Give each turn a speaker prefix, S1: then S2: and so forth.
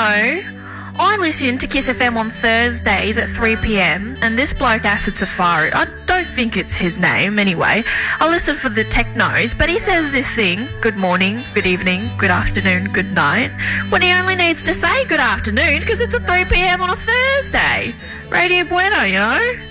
S1: I listen to Kiss FM on Thursdays at 3 p.m, and this bloke, Acid Safari, I don't think it's his name anyway. I listen for the technos, but he says this thing, good morning, good evening, good afternoon, good night, when he only needs to say good afternoon because it's at 3 p.m on a Thursday. Radio Bueno, you know?